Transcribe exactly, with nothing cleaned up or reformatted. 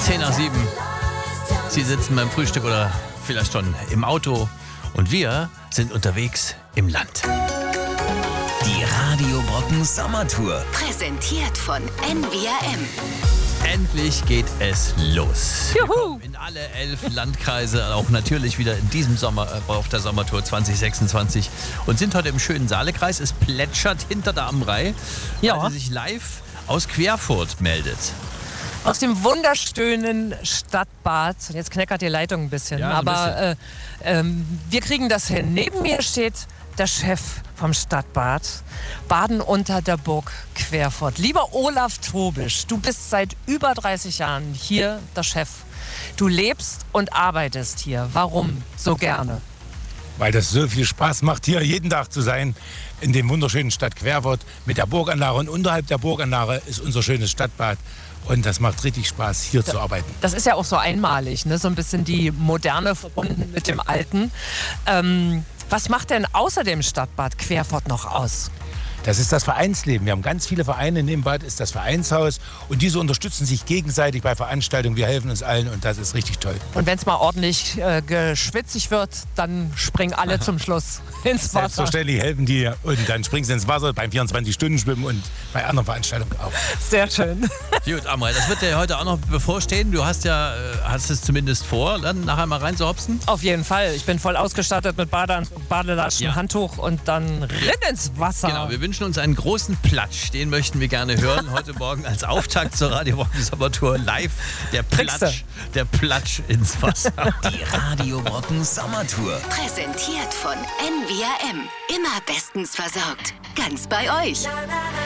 zehn nach sieben. Sie sitzen beim Frühstück oder vielleicht schon im Auto. Und wir sind unterwegs im Land. Die Radio Brocken Sommertour. Präsentiert von N V R M. Endlich geht es los. Wir Juhu. kommen in alle elf Landkreise, auch natürlich wieder in diesem Sommer auf der Sommertour zwanzig sechsundzwanzig und sind heute im schönen Saalekreis. Es plätschert hinter der Amrei, Ja. weil sie sich live aus Querfurt meldet. Aus dem wunderschönen Stadtbad. Jetzt knackert die Leitung ein bisschen. Ja, ein aber Äh, ähm, wir kriegen das hin. Neben mir steht der Chef vom Stadtbad. Baden unter der Burg Querfurt. Lieber Olaf Tobisch, du bist seit über dreißig Jahren hier der Chef. Du lebst und arbeitest hier. Warum so gerne? Weil das so viel Spaß macht, hier jeden Tag zu sein, in dem wunderschönen Stadt Querfurt mit der Burganlage. Und unterhalb der Burganlage ist unser schönes Stadtbad. Und das macht richtig Spaß, hier zu arbeiten. Das ist ja auch so einmalig, ne? So ein bisschen die Moderne verbunden mit dem Alten. Ähm, was macht denn außer dem Stadtbad Querfurt noch aus? Das ist das Vereinsleben. Wir haben ganz viele Vereine. Neben Bad ist das Vereinshaus. Und diese unterstützen sich gegenseitig bei Veranstaltungen. Wir helfen uns allen und das ist richtig toll. Und wenn es mal ordentlich äh, geschwitzig wird, dann springen alle zum Schluss ins Wasser. Selbstverständlich helfen die und dann springen sie ins Wasser beim vierundzwanzig-Stunden-Schwimmen und bei anderen Veranstaltungen auch. Sehr schön. Gut, Amrei, das wird dir heute auch noch bevorstehen. Du hast ja, äh, hast es zumindest vor, dann nachher mal reinzuhopsen. Auf jeden Fall. Ich bin voll ausgestattet mit Badeanzug, Badelatschen, Ja. Handtuch und dann renn ins Wasser. Genau, wir wünschen uns einen großen Platsch. Den möchten wir gerne hören. Heute Morgen als Auftakt zur Radio Brocken Sommertour live. Der Kriegste. Platsch, der Platsch ins Wasser. Die Radio Brocken Sommertour. Präsentiert von N V R M. Immer bestens versorgt. Ganz bei euch.